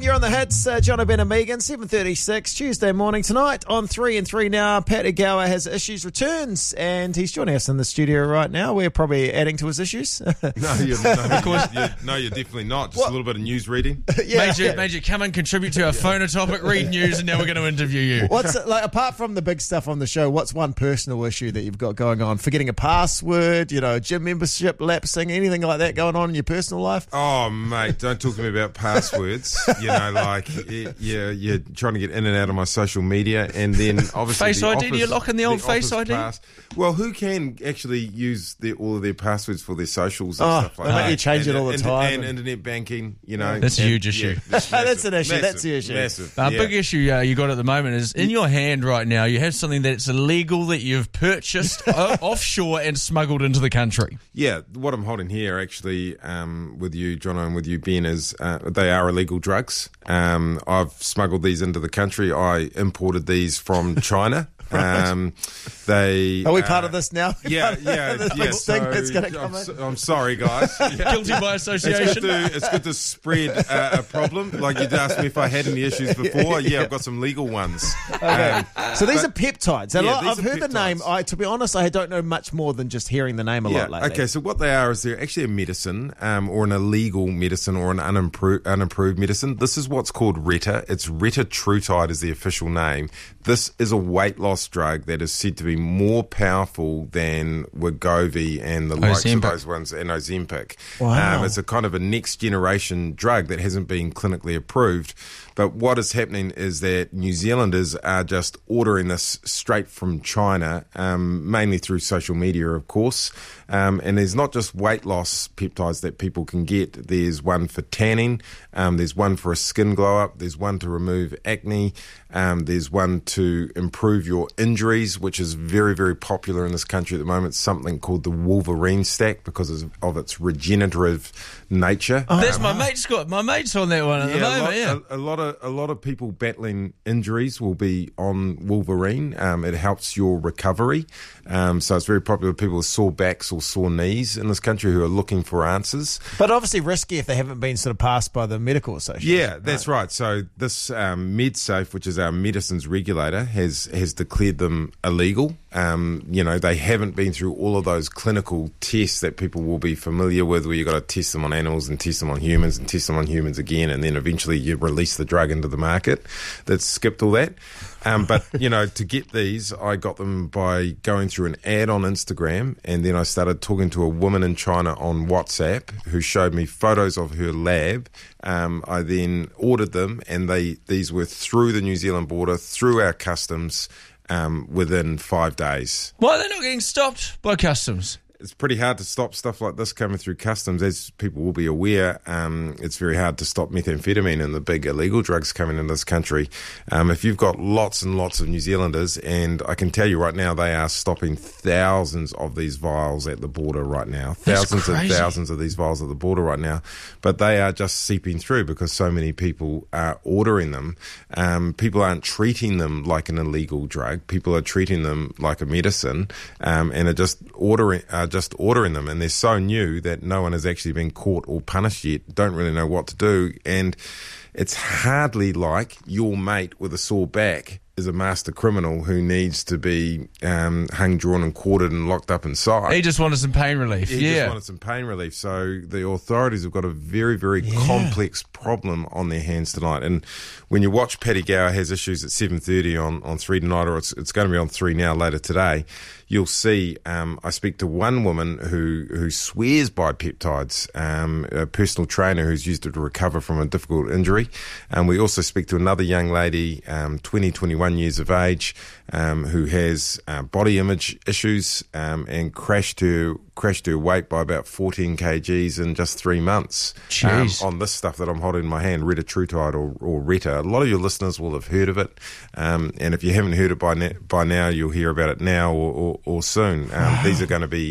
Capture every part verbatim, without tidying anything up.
You're on the hits, uh, John Ben and Megan, seven thirty-six, Tuesday morning tonight on three and three now. Pat Gower has issues returns, and he's joining us in the studio right now. We're probably adding to his issues. no, you're, no, of course, you're, no, you're definitely not. Just what? a little bit of news reading. yeah. Major, Major, come and contribute to our phonotopic, read news, and now we're going to interview you. What's it, like, apart from the big stuff on the show, what's one personal issue that you've got going on? Forgetting a password, you know, gym membership lapsing, anything like that going on in your personal life? Oh, mate, don't talk to me about passwords. You know, like... Yeah, you're trying to get in and out of my social media, and then obviously Face the I D. office, Do you lock in the old the Face I D? Pass. Well, who can actually use their, all of their passwords for their socials and oh, stuff like they that? Make you change and, it all the and, time. And, and internet banking, you know. That's and, a huge issue. Yeah, that's, that's an issue. Massive, that's the issue. Massive. A uh, yeah. big issue uh, you got at the moment is in your hand right now. You have something that's illegal that you've purchased o- offshore and smuggled into the country. Yeah, what I'm holding here actually um, with you, Jono, and with you, Ben, is uh, they are illegal drugs. Um, I've smuggled these into the country. I imported these from China. Um, they are we uh, part of this now? Yeah, yeah, this yeah. big So, thing that's going to come I'm, in. so, I'm sorry, guys. Yeah. Guilty by association. It's good to, it's good to spread uh, a problem. Like you'd asked me if I had any issues before. Yeah, I've got some legal ones. Okay. Um, so these but, are peptides. And yeah, I, I've these are heard the peptides. name. I, to be honest, I don't know much more than just hearing the name a yeah, lot lately. Okay, so what they are is they're actually a medicine um, or an illegal medicine or an unimproved, unapproved medicine. This is what's called Retta. It's retatrutide is the official name. This is a weight loss drug that is said to be more powerful than Wegovy and the likes of those ones and Ozempic. Wow. Um, it's a kind of a next generation drug that hasn't been clinically approved. But what is happening is that New Zealanders are just ordering this straight from China, um, mainly through social media, of course. Um, and there's not just weight loss peptides that people can get. There's one for tanning. Um, there's one for a skin glow up. There's one to remove acne. Um, there's one to improve your injuries, which is very, very popular in this country at the moment. Something called the Wolverine stack because of its regenerative nature. Oh, that's um, my mate's got. My mate's on that one at yeah, the moment. A lot, yeah, a, a lot of a lot of people battling injuries will be on Wolverine. Um, it helps your recovery. Um, so it's very popular with people with sore backs or sore knees in this country who are looking for answers. But obviously risky if they haven't been sort of passed by the medical association. Yeah, that's right. right. So this um, MedSafe, which is our medicines regulator, has has declared them illegal. Um, you know, they haven't been through all of those clinical tests that people will be familiar with, where you've got to test them on animals and test them on humans and test them on humans again, and then eventually you release the drug into the market. That's skipped all that. Um, but, you know, to get these, I got them by going through an ad on Instagram, and then I started talking to a woman in China on WhatsApp who showed me photos of her lab. Um, I then ordered them, and they these were through the New Zealand border, through our customs, um, within five days. Why are they not getting stopped by customs? It's pretty hard to stop stuff like this coming through customs. As people will be aware, um, it's very hard to stop methamphetamine and the big illegal drugs coming into this country. Um, if you've got lots and lots of New Zealanders, and I can tell you right now, they are stopping thousands of these vials at the border right now. Thousands and thousands of these vials at the border right now. But they are just seeping through because so many people are ordering them. Um, people aren't treating them like an illegal drug. People are treating them like a medicine, um, and are just ordering... Uh, just ordering them, and they're so new that no one has actually been caught or punished yet, don't really know what to do, and it's hardly like your mate with a sore back is a master criminal who needs to be um, hung, drawn and quartered and locked up inside. He just wanted some pain relief. He yeah. just wanted some pain relief. So the authorities have got a very, very yeah. complex problem on their hands tonight. And when you watch Paddy Gower Has Issues at seven thirty on, on three tonight, or it's, it's going to be on three now later today, you'll see um, I speak to one woman who, who swears by peptides, um, a personal trainer who's used it to recover from a difficult injury. And we also speak to another young lady, um, twenty, twenty-one years of age, um, who has uh, body image issues um, and crashed her crashed her weight by about fourteen kilograms in just three months um, on this stuff that I'm holding in my hand, retatrutide or, or Retta. A lot of your listeners will have heard of it, um, and if you haven't heard it by, na- by now, you'll hear about it now or, or, or soon. Um, wow. These are going to be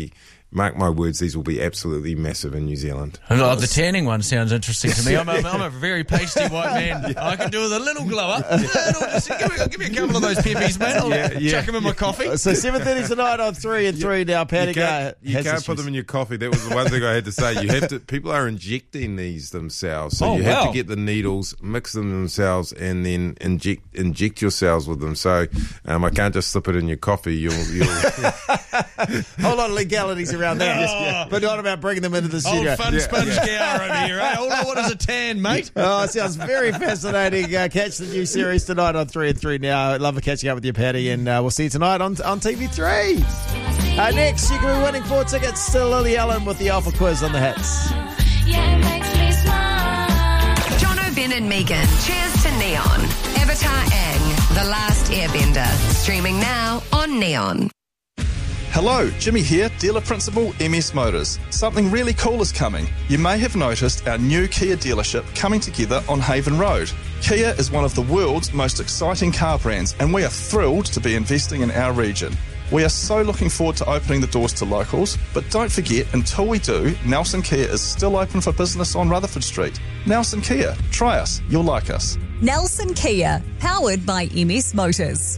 mark my words, these will be absolutely massive in New Zealand. Oh, the tanning one sounds interesting to me. I'm a, I'm a very pasty white man. I can do with a little glow up. Little, just, give, me, give me a couple of those peppies, mate. I'll Yeah, yeah. chuck them in my coffee. So seven thirty tonight on three and three now. Paddy You can't, Gower you has can't issues. put them in your coffee. That was the one thing I had to say. You have to. People are injecting these themselves, so Oh, you have wow. to get the needles, mix them themselves, and then inject inject yourselves with them. So um, I can't just slip it in your coffee. You'll, you'll Whole lot of legalities around that, but not about bringing them into the Old studio. fun sponge Gower over here, eh? All I want is a tan, mate. Oh, it sounds very fascinating. Uh, catch the new series tonight on three and three now. Love catching up with you, Paddy, and uh, we'll see you tonight on on T V three. Uh, next, you can be winning four tickets to Lily Allen with the Alpha Quiz on the Hits. Yeah, it makes me smile. John O'Ben and Megan. Cheers to Neon. Avatar Aang, The Last Airbender. Streaming now on Neon. Hello, Jimmy here, dealer principal, M S Motors. Something really cool is coming. You may have noticed our new Kia dealership coming together on Haven Road. Kia is one of the world's most exciting car brands, and we are thrilled to be investing in our region. We are so looking forward to opening the doors to locals, but don't forget, until we do, Nelson Kia is still open for business on Rutherford Street. Nelson Kia, try us, you'll like us. Nelson Kia, powered by M S Motors.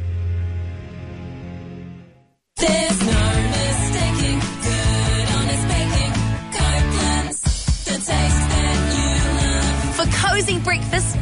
There's no mistaking good, honest baking. Copeland's, the taste that you love. For cozy breakfast